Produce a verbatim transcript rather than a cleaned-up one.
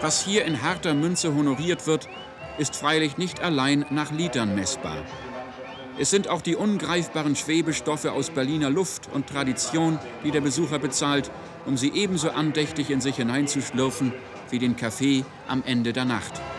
Was hier in harter Münze honoriert wird, ist freilich nicht allein nach Litern messbar. Es sind auch die ungreifbaren Schwebestoffe aus Berliner Luft und Tradition, die der Besucher bezahlt, um sie ebenso andächtig in sich hineinzuschlürfen wie den Kaffee am Ende der Nacht.